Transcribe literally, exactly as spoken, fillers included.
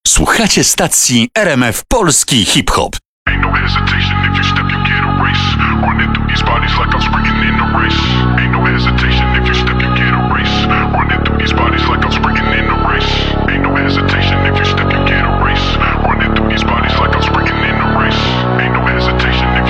Słuchacie stacji R M F Polski Hip-Hop. Ain't no hesitation, if you step you get a race. Running through these bodies like I'm sprinting in a race.